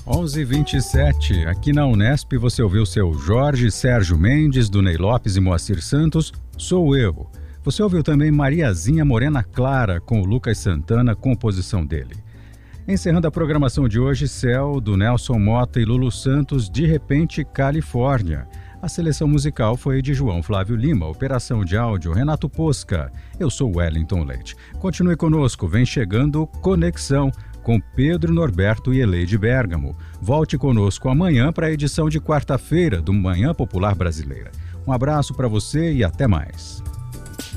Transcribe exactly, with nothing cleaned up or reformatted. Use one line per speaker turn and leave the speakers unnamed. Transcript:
onze e vinte e sete, aqui na Unesp você ouviu seu Jorge Sérgio Mendes, do Ney Lopes e Moacir Santos, Sou Eu. Você ouviu também Mariazinha Morena Clara, com o Lucas Santana, composição dele. Encerrando a programação de hoje, Céu, do Nelson Mota e Lulu Santos, De Repente, Califórnia. A seleção musical foi de João Flávio Lima, operação de áudio Renato Posca. Eu sou Wellington Leite. Continue conosco, vem chegando Conexão, com Pedro Norberto e Eleide Bergamo. Volte conosco amanhã para a edição de quarta-feira do Manhã Popular Brasileira. Um abraço para você e até mais.